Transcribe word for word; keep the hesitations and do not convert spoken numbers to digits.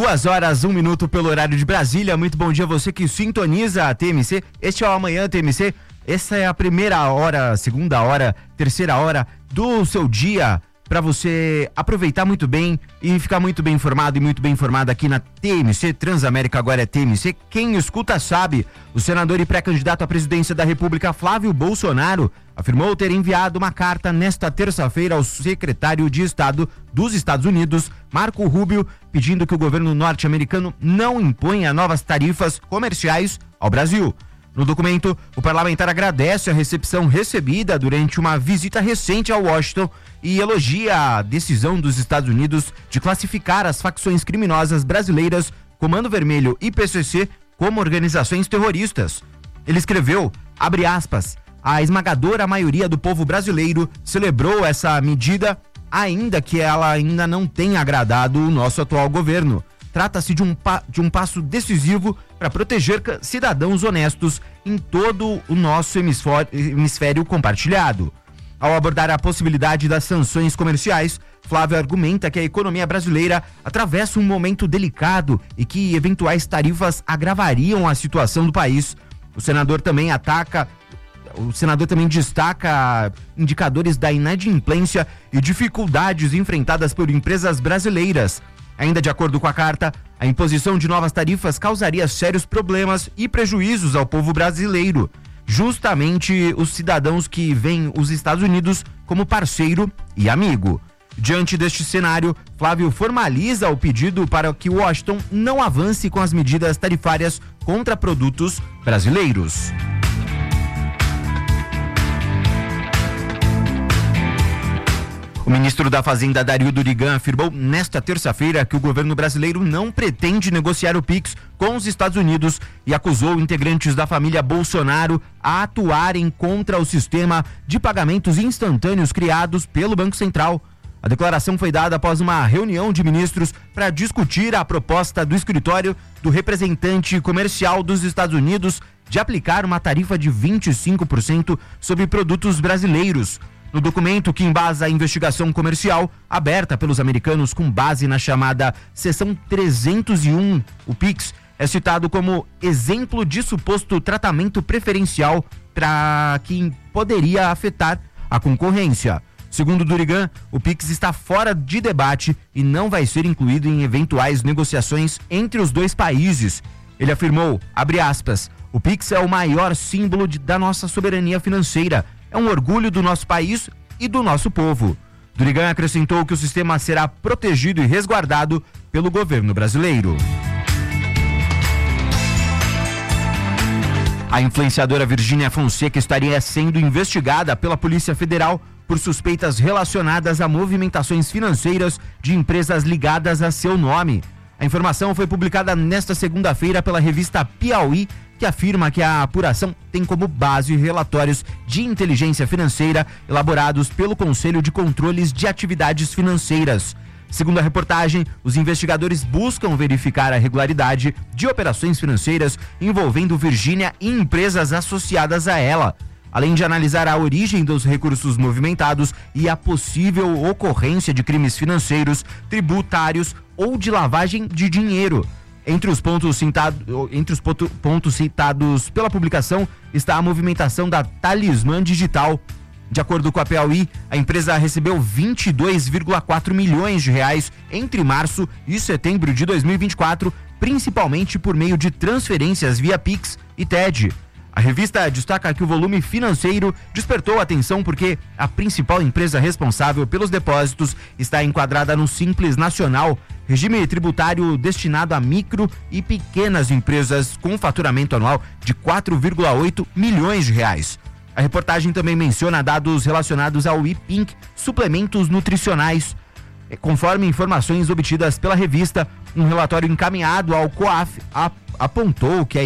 Duas horas, um minuto pelo horário de Brasília. Muito bom dia a você que sintoniza a T M C. Este é o Amanhã T M C. Essa é a primeira hora, segunda hora, terceira hora do seu dia para você aproveitar muito bem e ficar muito bem informado e muito bem informado aqui na T M C. Transamérica agora é T M C. Quem escuta sabe. O senador e pré-candidato à presidência da República, Flávio Bolsonaro, afirmou ter enviado uma carta nesta terça-feira ao secretário de Estado dos Estados Unidos, Marco Rubio, pedindo que o governo norte-americano não imponha novas tarifas comerciais ao Brasil. No documento, o parlamentar agradece a recepção recebida durante uma visita recente a Washington e elogia a decisão dos Estados Unidos de classificar as facções criminosas brasileiras, Comando Vermelho e P C C, como organizações terroristas. Ele escreveu, abre aspas, a esmagadora maioria do povo brasileiro celebrou essa medida, ainda que ela ainda não tenha agradado o nosso atual governo. Trata-se de um, pa- de um passo decisivo para proteger cidadãos honestos em todo o nosso hemisfério, hemisfério compartilhado. Ao abordar a possibilidade das sanções comerciais, Flávio argumenta que a economia brasileira atravessa um momento delicado e que eventuais tarifas agravariam a situação do país. O senador também ataca, o senador também destaca indicadores da inadimplência e dificuldades enfrentadas por empresas brasileiras. Ainda de acordo com a carta, a imposição de novas tarifas causaria sérios problemas e prejuízos ao povo brasileiro, justamente os cidadãos que veem os Estados Unidos como parceiro e amigo. Diante deste cenário, Flávio formaliza o pedido para que Washington não avance com as medidas tarifárias contra produtos brasileiros. O ministro da Fazenda, Dario Durigan, afirmou nesta terça-feira que o governo brasileiro não pretende negociar o Pix com os Estados Unidos e acusou integrantes da família Bolsonaro a atuarem contra o sistema de pagamentos instantâneos criados pelo Banco Central. A declaração foi dada após uma reunião de ministros para discutir a proposta do escritório do representante comercial dos Estados Unidos de aplicar uma tarifa de vinte e cinco por cento sobre produtos brasileiros. No documento que embasa a investigação comercial aberta pelos americanos com base na chamada Seção trezentos e um, o Pix é citado como exemplo de suposto tratamento preferencial para quem poderia afetar a concorrência. Segundo Durigan, o Pix está fora de debate e não vai ser incluído em eventuais negociações entre os dois países. Ele afirmou, abre aspas, o Pix é o maior símbolo de, da nossa soberania financeira. É um orgulho do nosso país e do nosso povo. Durigan acrescentou que o sistema será protegido e resguardado pelo governo brasileiro. A influenciadora Virgínia Fonseca estaria sendo investigada pela Polícia Federal por suspeitas relacionadas a movimentações financeiras de empresas ligadas a seu nome. A informação foi publicada nesta segunda-feira pela revista Piauí, que afirma que a apuração tem como base relatórios de inteligência financeira elaborados pelo Conselho de Controles de Atividades Financeiras. Segundo a reportagem, os investigadores buscam verificar a regularidade de operações financeiras envolvendo Virgínia e empresas associadas a ela, além de analisar a origem dos recursos movimentados e a possível ocorrência de crimes financeiros, tributários ou de lavagem de dinheiro. Entre os pontos citados, entre os pontos citados pela publicação está a movimentação da Talismã Digital. De acordo com a Piauí, a empresa recebeu vinte e dois vírgula quatro milhões de reais entre março e setembro de dois mil e vinte e quatro, principalmente por meio de transferências via Pix e T E D. A revista destaca que o volume financeiro despertou atenção porque a principal empresa responsável pelos depósitos está enquadrada no Simples Nacional, regime tributário destinado a micro e pequenas empresas com faturamento anual de quatro vírgula oito milhões de reais. A reportagem também menciona dados relacionados ao iPink, suplementos nutricionais. Conforme informações obtidas pela revista, um relatório encaminhado ao COAF apontou que a